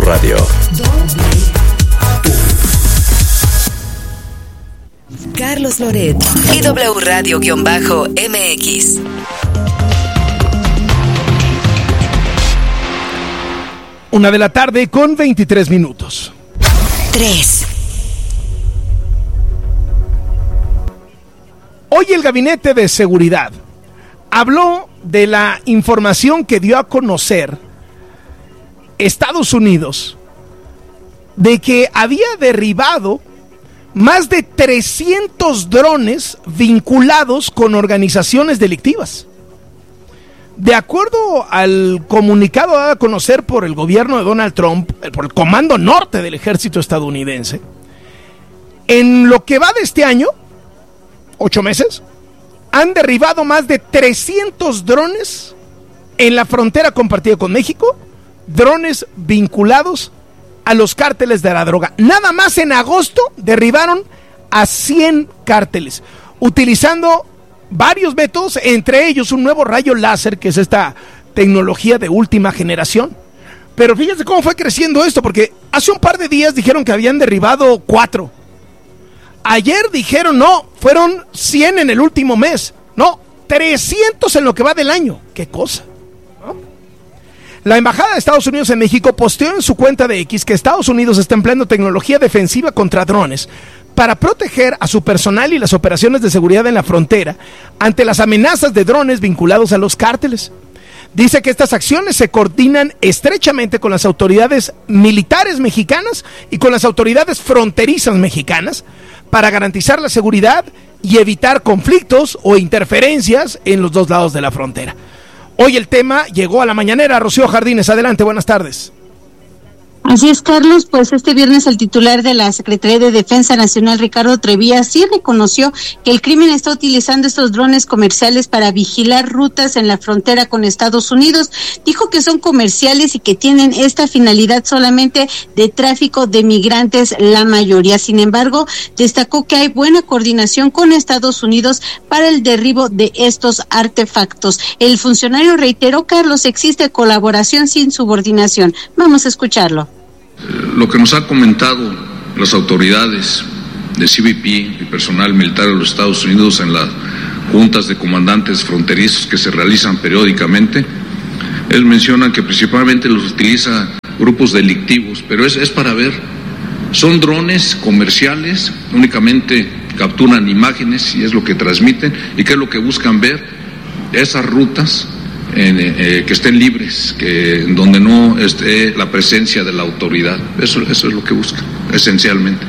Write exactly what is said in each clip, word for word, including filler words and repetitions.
Radio. Carlos Loret y W Radio-M X. Una de la tarde con veintitrés minutos. tres. Hoy el Gabinete de Seguridad habló de la información que dio a conocer Estados Unidos de que había derribado más de trescientos drones vinculados con organizaciones delictivas. De acuerdo al comunicado dado a conocer por el gobierno de Donald Trump, por el Comando Norte del Ejército estadounidense, en lo que va de este año, ocho meses, han derribado más de trescientos drones en la frontera compartida con México, drones vinculados a los cárteles de la droga. Nada más en agosto derribaron a cien cárteles, utilizando varios métodos, entre ellos un nuevo rayo láser, que es esta tecnología de última generación. Pero fíjense cómo fue creciendo esto, porque hace un par de días dijeron que habían derribado cuatro. Ayer dijeron, no, fueron cien en el último mes. No, trescientos en lo que va del año. ¿Qué cosa? ¿No? La Embajada de Estados Unidos en México posteó en su cuenta de X que Estados Unidos está empleando tecnología defensiva contra drones para proteger a su personal y las operaciones de seguridad en la frontera ante las amenazas de drones vinculados a los cárteles. Dice que estas acciones se coordinan estrechamente con las autoridades militares mexicanas y con las autoridades fronterizas mexicanas para garantizar la seguridad y evitar conflictos o interferencias en los dos lados de la frontera. Hoy el tema llegó a la mañanera. Rocío Jardines, adelante, buenas tardes. Así es, Carlos, pues este viernes el titular de la Secretaría de Defensa Nacional, Ricardo Trevía, sí reconoció que el crimen está utilizando estos drones comerciales para vigilar rutas en la frontera con Estados Unidos. Dijo que son comerciales y que tienen esta finalidad solamente de tráfico de migrantes, la mayoría. Sin embargo, destacó que hay buena coordinación con Estados Unidos para el derribo de estos artefactos. El funcionario reiteró, Carlos, existe colaboración sin subordinación. Vamos a escucharlo. Lo que nos han comentado las autoridades de C B P y personal militar de los Estados Unidos en las juntas de comandantes fronterizos que se realizan periódicamente, ellos mencionan que principalmente los utiliza grupos delictivos, pero es, es para ver, son drones comerciales, únicamente capturan imágenes y es lo que transmiten, y qué es lo que buscan ver, esas rutas En, eh, que estén libres, que donde no esté la presencia de la autoridad. Eso, eso es lo que busca, esencialmente.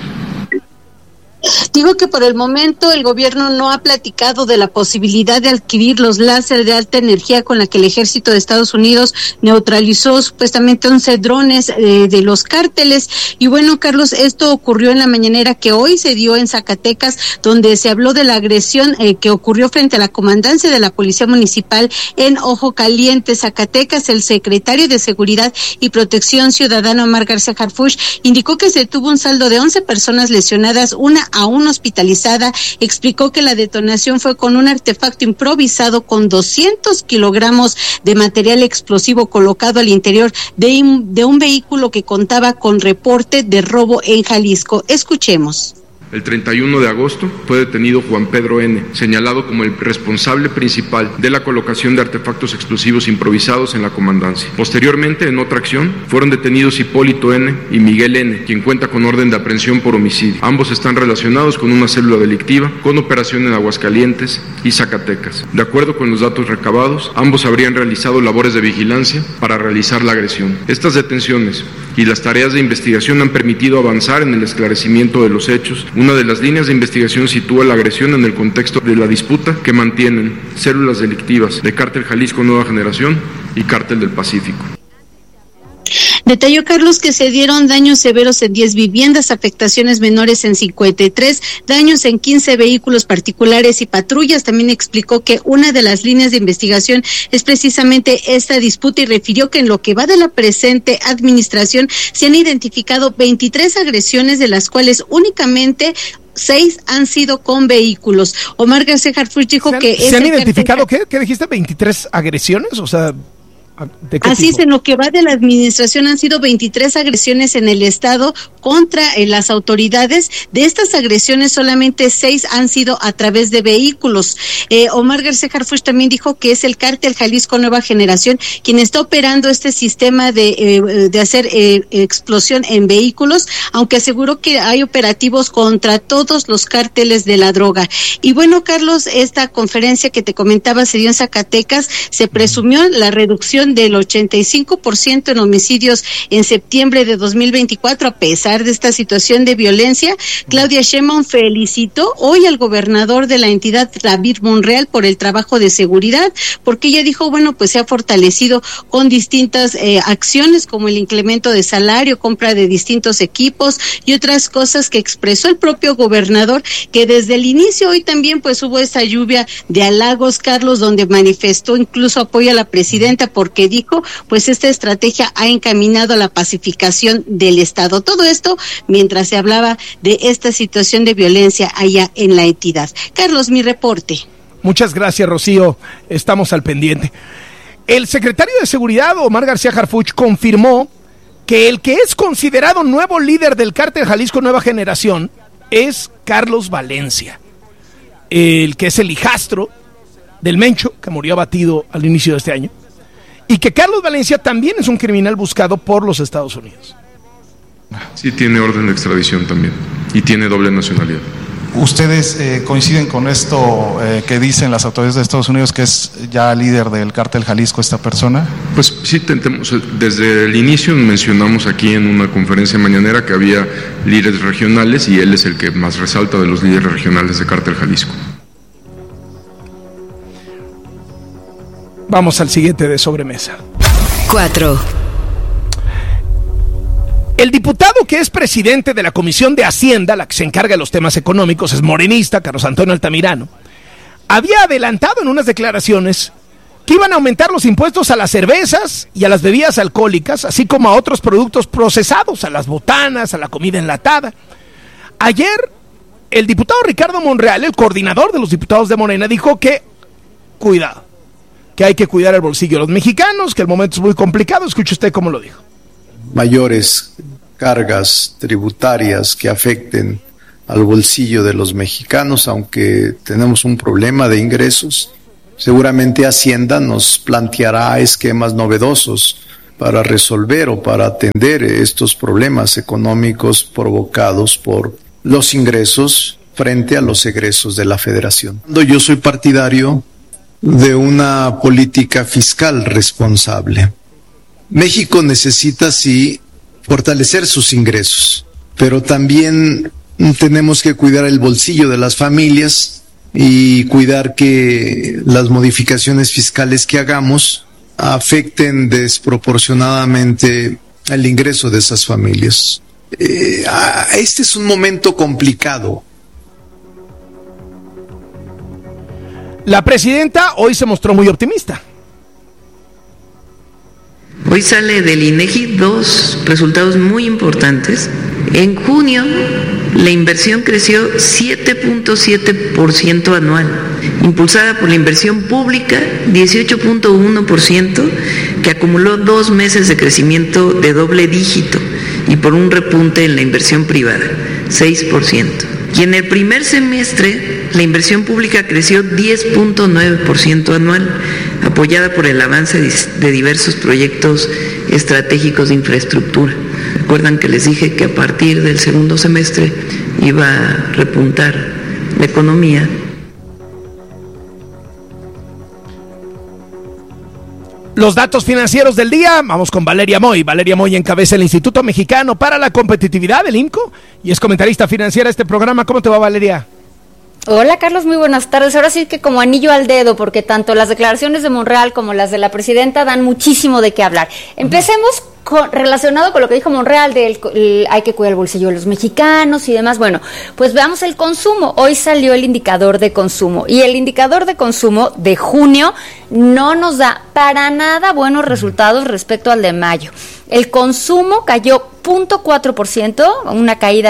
Digo que por el momento el gobierno no ha platicado de la posibilidad de adquirir los láser de alta energía con la que el ejército de Estados Unidos neutralizó supuestamente once drones eh, de los cárteles. Y bueno, Carlos, esto ocurrió en la mañanera que hoy se dio en Zacatecas, donde se habló de la agresión eh, que ocurrió frente a la comandancia de la Policía Municipal en Ojo Caliente, Zacatecas. El secretario de Seguridad y Protección Ciudadana, Omar García Harfuch, indicó que se tuvo un saldo de once personas lesionadas, una aún hospitalizada. Explicó que la detonación fue con un artefacto improvisado con doscientos kilogramos de material explosivo colocado al interior de, de un vehículo que contaba con reporte de robo en Jalisco. Escuchemos. El treinta y uno de agosto fue detenido Juan Pedro N., señalado como el responsable principal de la colocación de artefactos explosivos improvisados en la comandancia. Posteriormente, en otra acción, fueron detenidos Hipólito N. y Miguel N., quien cuenta con orden de aprehensión por homicidio. Ambos están relacionados con una célula delictiva, con operación en Aguascalientes y Zacatecas. De acuerdo con los datos recabados, ambos habrían realizado labores de vigilancia para realizar la agresión. Estas detenciones y las tareas de investigación han permitido avanzar en el esclarecimiento de los hechos. Una de las líneas de investigación sitúa la agresión en el contexto de la disputa que mantienen células delictivas de Cártel Jalisco Nueva Generación y Cártel del Pacífico. Detalló, Carlos, que se dieron daños severos en diez viviendas, afectaciones menores en cincuenta y tres, daños en quince vehículos particulares y patrullas. También explicó que una de las líneas de investigación es precisamente esta disputa y refirió que en lo que va de la presente administración se han identificado veintitrés agresiones, de las cuales únicamente seis han sido con vehículos. Omar García Harfuch dijo ¿Se han, que... ¿Se han identificado qué? ¿Qué dijiste? ¿veintitrés agresiones? O sea... ¿De qué Así tipo? es, en lo que va de la administración han sido veintitrés agresiones en el estado contra eh, las autoridades. De estas agresiones solamente seis han sido a través de vehículos. Eh, Omar García Harfuch también dijo que es el cártel Jalisco Nueva Generación quien está operando este sistema de, eh, de hacer eh, explosión en vehículos, aunque aseguró que hay operativos contra todos los cárteles de la droga. Y bueno, Carlos, esta conferencia que te comentaba se dio en Zacatecas, se presumió la reducción del ochenta y cinco por ciento en homicidios en septiembre de dos mil veinticuatro, a pesar de esta situación de violencia. Claudia Sheinbaum felicitó hoy al gobernador de la entidad, David Monreal, por el trabajo de seguridad, porque ella dijo, bueno, pues se ha fortalecido con distintas eh, acciones como el incremento de salario, compra de distintos equipos y otras cosas que expresó el propio gobernador, que desde el inicio hoy también pues hubo esa lluvia de halagos, Carlos, donde manifestó incluso apoyo a la presidenta porque dijo, pues esta estrategia ha encaminado a la pacificación del Estado. Todo esto mientras se hablaba de esta situación de violencia allá en la entidad. Carlos, mi reporte. Muchas gracias, Rocío. Estamos al pendiente. El secretario de Seguridad, Omar García Harfuch, confirmó que el que es considerado nuevo líder del cártel Jalisco Nueva Generación es Carlos Valencia, el que es el hijastro del Mencho, que murió abatido al inicio de este año, y que Carlos Valencia también es un criminal buscado por los Estados Unidos. Sí, tiene orden de extradición también y tiene doble nacionalidad. ¿Ustedes eh, coinciden con esto eh, que dicen las autoridades de Estados Unidos, que es ya líder del cártel Jalisco esta persona? Pues sí, tentemos, desde el inicio mencionamos aquí en una conferencia mañanera que había líderes regionales y él es el que más resalta de los líderes regionales de cártel Jalisco. Vamos al siguiente de sobremesa. Cuatro. El diputado que es presidente de la Comisión de Hacienda, la que se encarga de los temas económicos, es morenista, Carlos Antonio Altamirano, había adelantado en unas declaraciones que iban a aumentar los impuestos a las cervezas y a las bebidas alcohólicas, así como a otros productos procesados, a las botanas, a la comida enlatada. Ayer, el diputado Ricardo Monreal, el coordinador de los diputados de Morena, dijo que, cuidado, que hay que cuidar el bolsillo de los mexicanos, que el momento es muy complicado. Escuche usted cómo lo dijo. Mayores cargas tributarias que afecten al bolsillo de los mexicanos, aunque tenemos un problema de ingresos. Seguramente Hacienda nos planteará esquemas novedosos para resolver o para atender estos problemas económicos provocados por los ingresos frente a los egresos de la Federación. Yo soy partidario de una política fiscal responsable. México necesita, sí, fortalecer sus ingresos, pero también tenemos que cuidar el bolsillo de las familias y cuidar que las modificaciones fiscales que hagamos afecten desproporcionadamente el ingreso de esas familias. Eh, este es un momento complicado. La presidenta hoy se mostró muy optimista. Hoy sale del INEGI dos resultados muy importantes. En junio, la inversión creció siete punto siete por ciento anual, impulsada por la inversión pública, dieciocho punto uno por ciento, que acumuló dos meses de crecimiento de doble dígito, y por un repunte en la inversión privada, seis por ciento. Y en el primer semestre, la inversión pública creció diez punto nueve por ciento anual, apoyada por el avance de diversos proyectos estratégicos de infraestructura. Recuerdan que les dije que a partir del segundo semestre iba a repuntar la economía. Los datos financieros del día, vamos con Valeria Moy. Valeria Moy encabeza el Instituto Mexicano para la Competitividad, el IMCO, y es comentarista financiera de este programa. ¿Cómo te va, Valeria? Hola, Carlos, muy buenas tardes. Ahora sí que como anillo al dedo, porque tanto las declaraciones de Monreal como las de la presidenta dan muchísimo de qué hablar. Empecemos con, relacionado con lo que dijo Monreal, de el, el, hay que cuidar el bolsillo de los mexicanos y demás. Bueno, pues veamos el consumo. Hoy salió el indicador de consumo, y el indicador de consumo de junio no nos da para nada buenos resultados respecto al de mayo. El consumo cayó cero punto cuatro por ciento, una caída de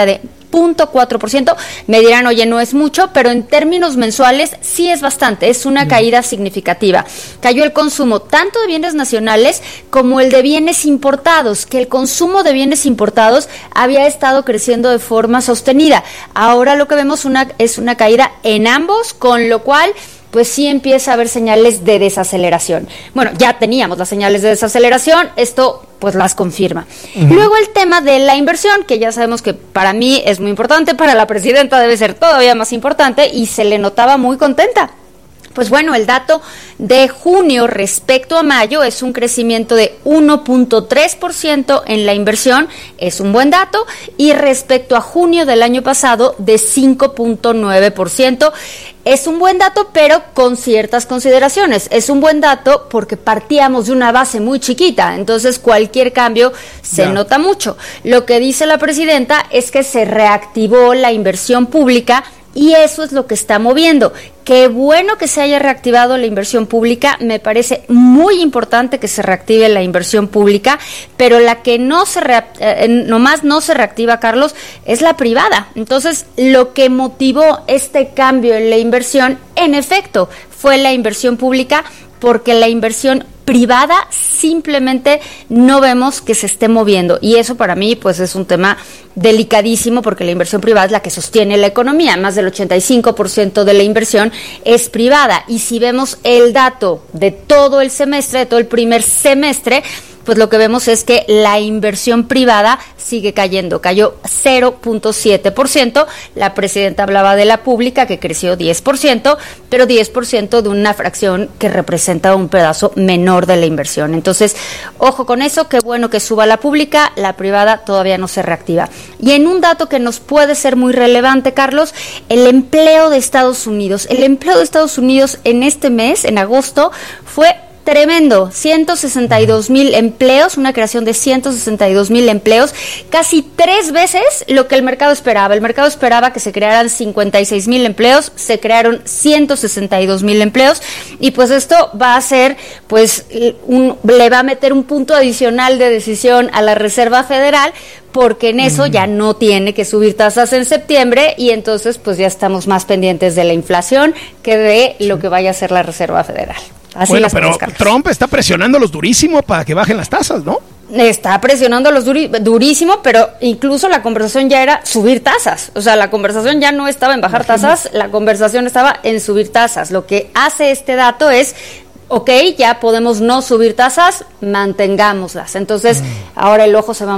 punto cuatro por ciento. Me dirán, oye, no es mucho, pero en términos mensuales sí es bastante, es una caída significativa. Cayó el consumo tanto de bienes nacionales como el de bienes importados, que el consumo de bienes importados había estado creciendo de forma sostenida. Ahora lo que vemos una, es una caída en ambos, con lo cual pues sí empieza a haber señales de desaceleración. Bueno, ya teníamos las señales de desaceleración, esto pues las confirma. Uh-huh. Luego el tema de la inversión, que ya sabemos que para mí es muy importante, para la presidenta debe ser todavía más importante, y se le notaba muy contenta. Pues bueno, el dato de junio respecto a mayo es un crecimiento de uno punto tres por ciento en la inversión, es un buen dato, y respecto a junio del año pasado de cinco punto nueve por ciento. Es un buen dato, pero con ciertas consideraciones. Es un buen dato porque partíamos de una base muy chiquita, entonces cualquier cambio se ya. nota mucho. Lo que dice la presidenta es que se reactivó la inversión pública, y eso es lo que está moviendo. Qué bueno que se haya reactivado la inversión pública, me parece muy importante que se reactive la inversión pública, pero la que no se rea- eh, nomás no se reactiva, Carlos, es la privada. Entonces, lo que motivó este cambio en la inversión, en efecto, fue la inversión pública, porque la inversión privada simplemente no vemos que se esté moviendo, y eso para mí pues es un tema delicadísimo, porque la inversión privada es la que sostiene la economía. Más del ochenta y cinco por ciento de la inversión es privada, y si vemos el dato de todo el semestre, de todo el primer semestre, pues lo que vemos es que la inversión privada sigue cayendo, cayó cero punto siete por ciento, la presidenta hablaba de la pública que creció diez por ciento, pero diez por ciento de una fracción que representa un pedazo menor de la inversión. Entonces, ojo con eso, qué bueno que suba la pública, la privada todavía no se reactiva. Y en un dato que nos puede ser muy relevante, Carlos, el empleo de Estados Unidos. El empleo de Estados Unidos en este mes, en agosto, fue tremendo, ciento sesenta y dos mil empleos, una creación de ciento sesenta y dos mil empleos, casi tres veces lo que el mercado esperaba. El mercado esperaba que se crearan cincuenta y seis mil empleos, se crearon ciento sesenta y dos mil empleos, y pues esto va a ser, pues, un, le va a meter un punto adicional de decisión a la Reserva Federal, porque en eso ya no tiene que subir tasas en septiembre, y entonces pues ya estamos más pendientes de la inflación que de lo que vaya a hacer la Reserva Federal. Así bueno, pero Trump está presionándolos durísimo para que bajen las tasas, ¿no? Está presionándolos duri- durísimo, pero incluso la conversación ya era subir tasas. O sea, la conversación ya no estaba en bajar tasas, la conversación estaba en subir tasas. Lo que hace este dato es, ok, ya podemos no subir tasas, mantengámoslas. Entonces, mm. ahora el ojo se va a